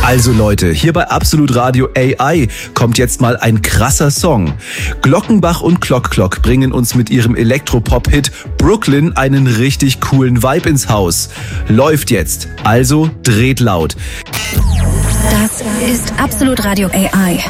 Also Leute, hier bei Absolut Radio AI kommt jetzt mal ein krasser Song. Glockenbach und Clock Clock bringen uns mit ihrem Elektropop-Hit Brooklyn einen richtig coolen Vibe ins Haus. Läuft jetzt, also dreht laut. Das ist Absolut Radio AI.